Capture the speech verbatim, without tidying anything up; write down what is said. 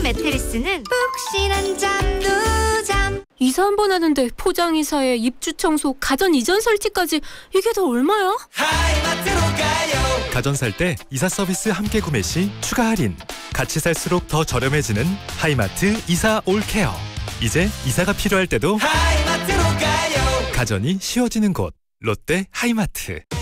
매트리스는 푹신한 잠도 잠. 이사 한 번 하는데 포장이사에 입주 청소, 가전 이전 설치까지 이게 다 얼마야? 하이마트로 가요. 가전 살 때 이사 서비스 함께 구매 시 추가 할인. 같이 살수록 더 저렴해지는 하이마트 이사 올케어. 이제 이사가 필요할 때도 하이마트로 가요. 가전이 쉬워지는 곳 롯데 하이마트.